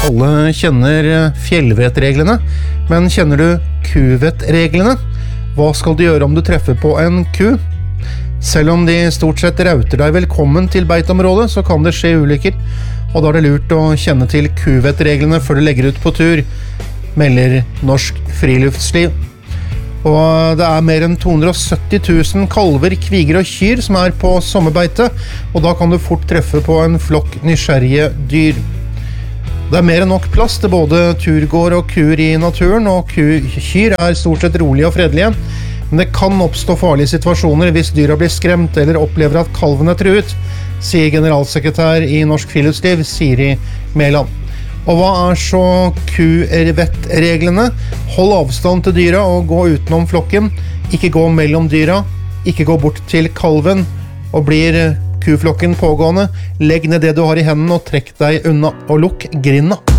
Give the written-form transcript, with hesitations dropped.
Alle kjenner fjellvettreglene, men kjenner du kuvettreglene? Hva skal du gjøre om du treffer på en ku? Selv om de stort sett rauter deg velkommen til beitområdet, så kan det skje ulykker, og da er det lurt å kjenne til kuvettreglene før du legger ut på tur, melder Norsk Friluftsliv. Og det er mer enn 270 000 kalver, kviger og kyr som er på sommerbeite, og da kan du fort treffe på en flokk nysgjerrige dyr. Det er mer enn nok plass til både turgåer og kuer i naturen, og kyr er stort sett rolige og fredelige, men det kan oppstå farlige situasjoner hvis dyra blir skremt eller opplever at kalven er truet, sier generalsekretær i Norsk Friluftsliv, Siri Mæland. Og hva er så kuvettreglene? Hold avstand til dyra og gå utenom flokken, ikke gå mellom dyra, ikke gå bort til kalven, og blir kuflokken pågående, legg ned det du har i hendene og trekk deg unna, og lukk grinda.